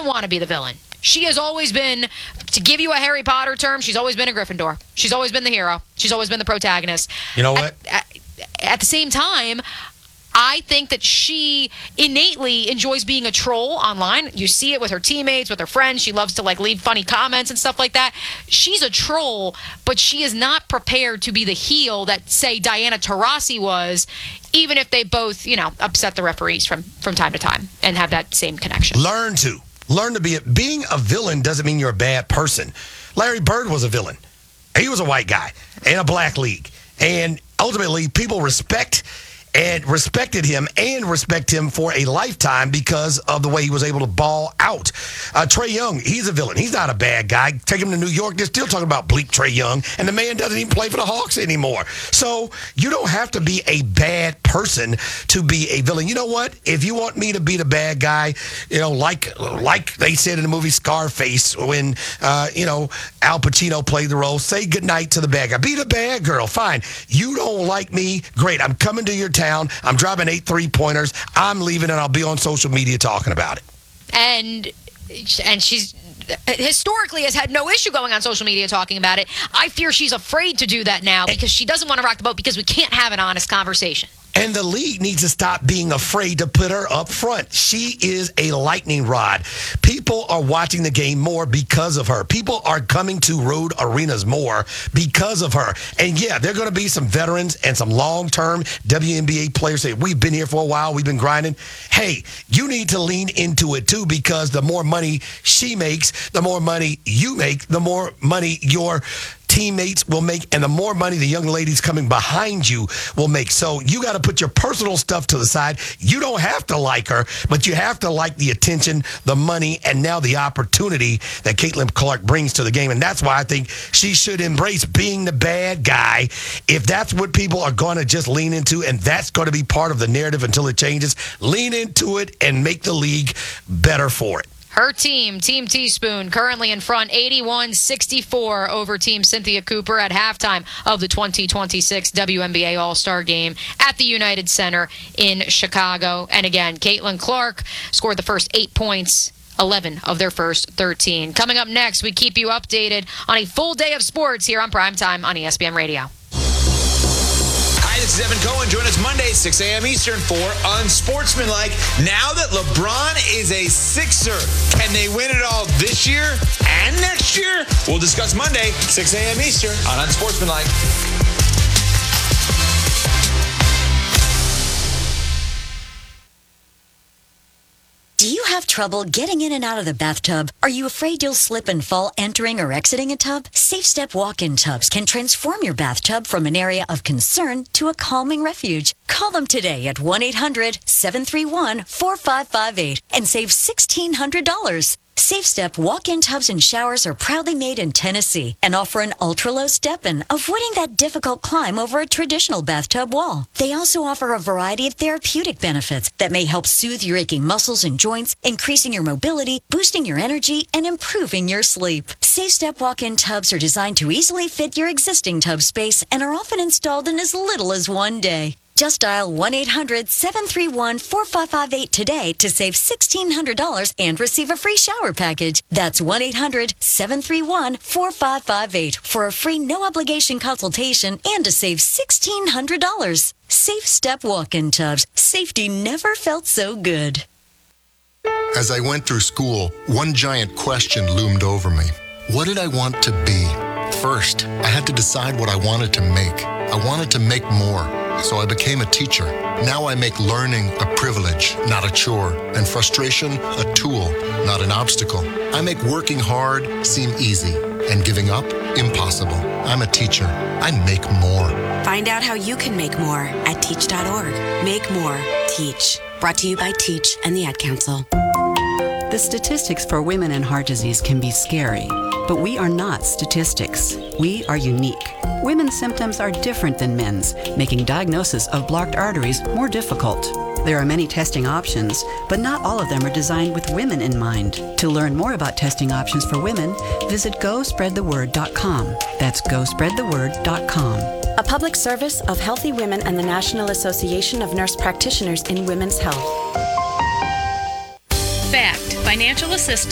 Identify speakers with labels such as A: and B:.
A: doesn't want to be the villain. She has always been, to give you a Harry Potter term, she's always been a Gryffindor. She's always been the hero. She's always been the protagonist.
B: You know what?
A: At the same time, I think that she innately enjoys being a troll online. You see it with her teammates, with her friends. She loves to leave funny comments and stuff like that. She's a troll, but she is not prepared to be the heel that, say, Diana Taurasi was, even if they both, upset the referees from time to time and have that same connection.
B: Learn to be being a villain doesn't mean you're a bad person. Larry Bird was a villain. He was a white guy in a black league. And ultimately, people respected him and respect him for a lifetime because of the way he was able to ball out. Trae Young, he's a villain. He's not a bad guy. Take him to New York, they're still talking about bleep Trae Young, and the man doesn't even play for the Hawks anymore. So you don't have to be a bad person to be a villain. You know what? If you want me to be the bad guy, like they said in the movie Scarface when, Al Pacino played the role, say goodnight to the bad guy. Be the bad girl. Fine. You don't like me? Great. I'm coming to your town. I'm driving 8 3-pointers. I'm leaving, and I'll be on social media talking about it.
A: And she's historically has had no issue going on social media talking about it. I fear she's afraid to do that now because she doesn't want to rock the boat because we can't have an honest conversation.
B: And the league needs to stop being afraid to put her up front. She is a lightning rod. People are watching the game more because of her. People are coming to road arenas more because of her. And yeah, there are going to be some veterans and some long-term WNBA players say, we've been here for a while, we've been grinding. Hey, you need to lean into it too, because the more money she makes, the more money you make, the more money your teammates will make, and the more money the young ladies coming behind you will make. So you got to put your personal stuff to the side. You don't have to like her, but you have to like the attention, the money, and now the opportunity that Caitlin Clark brings to the game. And that's why I think she should embrace being the bad guy. If that's what people are going to just lean into, and that's going to be part of the narrative until it changes, lean into it and make the league better for it.
A: Her team, Team Teaspoon, currently in front 81-64 over Team Cynthia Cooper at halftime of the 2026 WNBA All-Star Game at the United Center in Chicago. And again, Caitlin Clark scored the first 8 points, 11 of their first 13. Coming up next, we keep you updated on a full day of sports here on Primetime on ESPN Radio.
C: Hi, this is Evan Cohen. Join us Monday, 6 a.m. Eastern for Unsportsmanlike. Now that LeBron is a Sixer, can they win it all this year and next year? We'll discuss Monday, 6 a.m. Eastern on Unsportsmanlike.
D: Do you have trouble getting in and out of the bathtub? Are you afraid you'll slip and fall entering or exiting a tub? Safe Step walk-in tubs can transform your bathtub from an area of concern to a calming refuge. Call them today at 1-800-731-4558 and save $1,600. Safe Step walk-in tubs and showers are proudly made in Tennessee and offer an ultra-low step-in, avoiding that difficult climb over a traditional bathtub wall. They also offer a variety of therapeutic benefits that may help soothe your aching muscles and joints, increasing your mobility, boosting your energy, and improving your sleep. Safe Step walk-in tubs are designed to easily fit your existing tub space and are often installed in as little as 1 day. Just dial 1-800-731-4558 today to save $1,600 and receive a free shower package. That's 1-800-731-4558 for a free no-obligation consultation and to save $1,600. Safe Step walk-in tubs. Safety never felt so good.
E: As I went through school, one giant question loomed over me. What did I want to be? First, I had to decide what I wanted to make. I wanted to make more. So I became a teacher. Now I make learning a privilege, not a chore, and frustration a tool, not an obstacle. I make working hard seem easy and giving up impossible. I'm a teacher. I make more.
F: Find out how you can make more at teach.org. Make more. Teach. Brought to you by Teach and the Ad Council.
G: The statistics for women and heart disease can be scary, but we are not statistics. We are unique. Women's symptoms are different than men's, making diagnosis of blocked arteries more difficult. There are many testing options, but not all of them are designed with women in mind. To learn more about testing options for women, visit GoSpreadTheWord.com. That's GoSpreadTheWord.com.
F: A public service of Healthy Women and the National Association of Nurse Practitioners in Women's Health.
H: Fact. Financial assistance